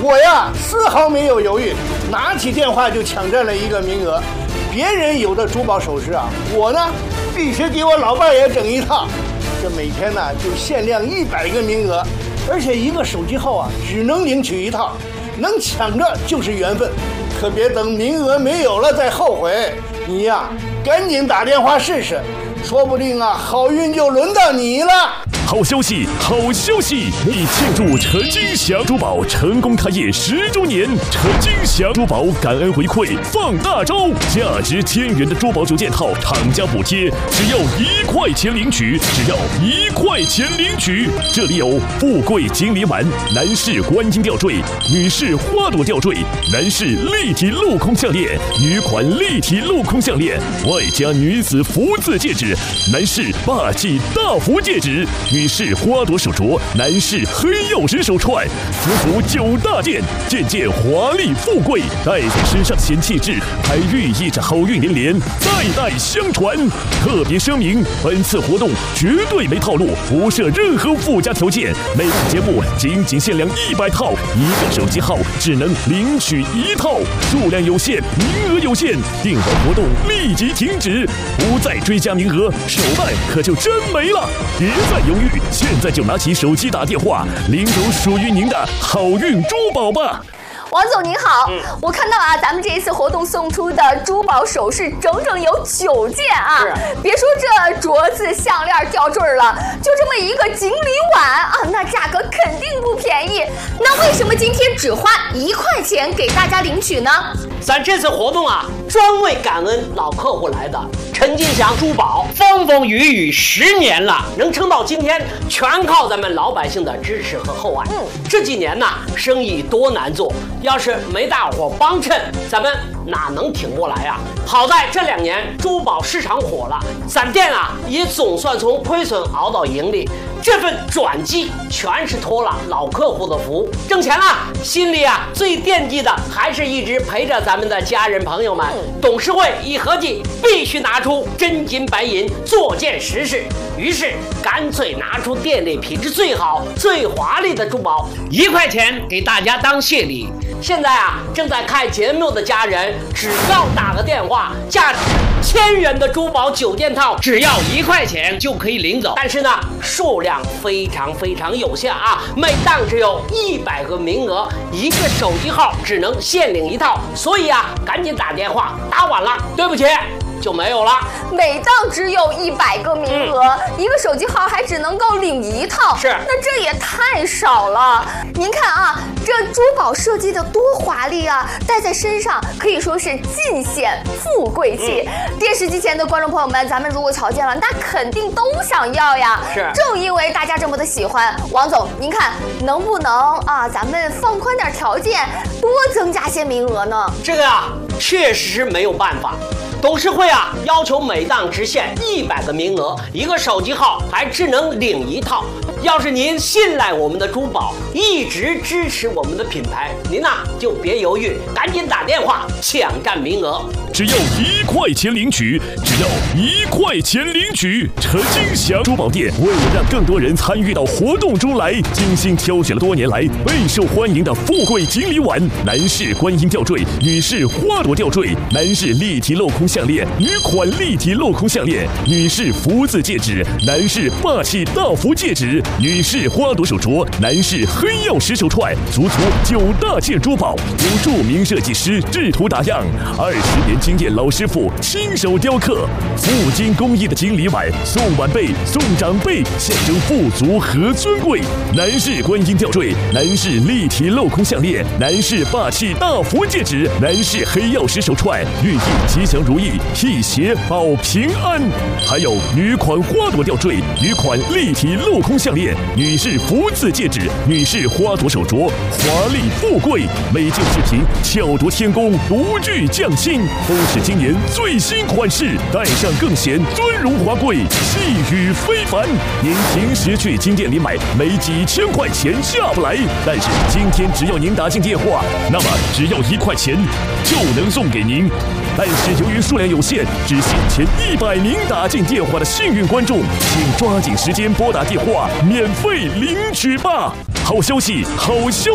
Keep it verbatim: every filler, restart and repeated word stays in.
我呀丝毫没有犹豫，拿起电话就抢占了一个名额。别人有的珠宝首饰啊，我呢必须给我老伴也整一套。这每天呢就限量一百个名额，而且一个手机号啊只能领取一套，能抢着就是缘分，可别等名额没有了再后悔。你呀赶紧打电话试试，说不定啊好运就轮到你了。 好消息，好消息！为庆祝陈金祥珠宝成功开业十周年，陈金祥珠宝感恩回馈放大招，价值千元的珠宝九件套，厂家补贴只要一块钱领取，只要一块钱领取。这里有富贵金梨丸、男士观音吊坠、女士花朵吊坠、男士立体镂空项链、女款立体镂空项链，外加女子福字戒指、男士霸气大福戒指。女士花朵手镯，男士黑曜石手串，福福九大件，件件华丽富贵，戴在身上显气质，还寓意着好运连连，代代相传。特别声明，本次活动绝对没套路，不设任何附加条件。每档节目仅仅限量一百套，一个手机号只能领取一套，数量有限，名额有限，订完活动立即停止，不再追加名额，手办可就真没了。别再犹豫，现在就拿起手机打电话，领走属于您的好运珠宝吧。 王总您好，嗯、我看到啊，咱们这一次活动送出的珠宝首饰整整有九件啊！别说这镯子、项链、吊坠了，就这么一个锦鲤碗啊，那价格肯定不便宜。那为什么今天只花一块钱给大家领取呢？ 咱这次活动啊，专为感恩老客户来的。陈金祥珠宝风风雨雨十年了，能撑到今天，全靠咱们老百姓的支持和厚爱。嗯，这几年呢，生意多难做，要是没大伙帮衬，咱们哪能挺过来啊？好在这两年珠宝市场火了，咱店啊也总算从亏损熬到盈利。这份转机全是托了老客户的福，挣钱了，心里啊最惦记的还是一直陪着咱们的家人朋友们。董事会一合计，必须拿出真金白银做件实事，于是干脆拿出店内品质最好、最华丽的珠宝，一块钱给大家当谢礼。现在啊，正在看节目的家人，只要打个电话，价值千元的珠宝九件套，只要一块钱就可以领走。但是呢，数量非常非常有限啊，每档只有一百个名额，一个手机号只能限领一套，所以啊，赶紧打电话，打晚了，对不起。就没有了。 每档只有一百个名额、嗯，一个手机号还只能够领一套， 是， 那这也太少了。您看啊，这珠宝设计的多华丽啊，戴在身上可以说是尽显富贵气、嗯。电视机前的观众朋友们，咱们如果瞧见了，那肯定都想要呀。 是， 正因为大家这么的喜欢，王总，您看能不能啊，咱们放宽点条件，多增加些名额呢？ 这个啊，确实是没有办法。董事会啊，要求每档只限一百个名额，一个手机号还只能领一套。要是您信赖我们的珠宝，一直支持我们的品牌，您呐、啊、就别犹豫，赶紧打电话抢占名额。 只要一块钱领取，只要一块钱领取。陈金祥珠宝店为了让更多人参与到活动中来，精心挑选了多年来备受欢迎的富贵锦鲤碗、男士观音吊坠、女士花朵吊坠、男士立体镂空项链、女款立体镂空项链、女士福字戒指、男士霸气大福戒指、女士花朵手镯、男士黑曜石手串，足足九大件珠宝，由著名设计师制图打样，二十年经验老师傅亲手雕刻，富金工艺的锦鲤碗，送晚辈送长辈，象征富足和尊贵。男士观音吊坠，男士立体镂空项链，男士霸气大福戒指，男士黑曜石手串，寓意吉祥如意，辟邪保平安。还有女款花朵吊坠，女款立体镂空项链，女士福字戒指，女士花朵手镯，华丽富贵。每件饰品巧夺天工，独具匠心，都是今年最新款式，戴上更显尊荣华贵，气宇非凡。您平时去金店里买，没几千块钱下不来，但是今天只要您打进电话，那么只要一块钱就能送给您。但是由于数量有限，只限前一百名打进电话的幸运观众，请抓紧时间拨打电话，免费领取吧。好消息，好消息！